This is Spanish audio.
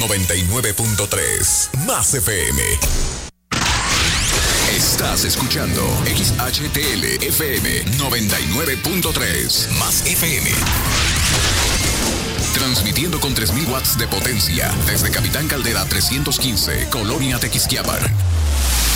99.3 Más FM. Estás escuchando XHTL FM 99.3 Más FM. Transmitiendo con 3.000 watts de potencia desde Capitán Caldera 315, Colonia Tequisquiapan.